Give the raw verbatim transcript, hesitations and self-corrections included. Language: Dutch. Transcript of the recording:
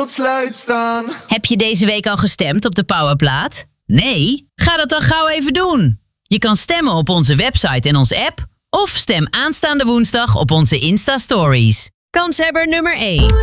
tot sluit staan. Heb je deze week al gestemd op de Powerplaat? Nee? Ga dat dan gauw even doen. Je kan stemmen op onze website en onze app. Of stem aanstaande woensdag op onze Insta-stories. Kanshebber nummer één.